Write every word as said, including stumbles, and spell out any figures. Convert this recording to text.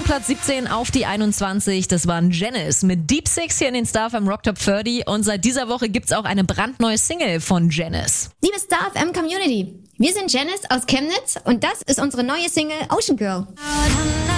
Platz siebzehn auf die einundzwanzig. Das waren Janice mit Deep Six hier in den Star F M Rock Top dreißig. Und seit dieser Woche gibt's auch eine brandneue Single von Janice. Liebe Star F M Community, wir sind Janice aus Chemnitz und das ist unsere neue Single Ocean Girl.